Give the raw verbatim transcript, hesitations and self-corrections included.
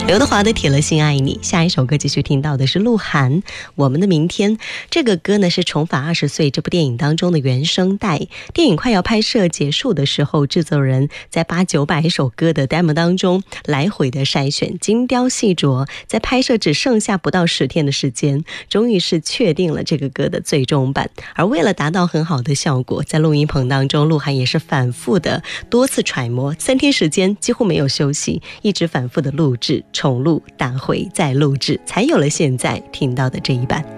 刘德华的《铁了心爱你》，下一首歌继续听到的是鹿晗《我们的明天》。这个歌呢是《重返二十岁》这部电影当中的原声带。电影快要拍摄结束的时候，制作人在八九百首歌的 demo 当中来回的筛选，精雕细琢，在拍摄只剩下不到十天的时间，终于是确定了这个歌的最终版。而为了达到很好的效果，在录音棚当中，鹿晗也是反复的多次揣摩，三天时间几乎没有休息，一直反复的录制、重录、打回再录制，才有了现在听到的这一版。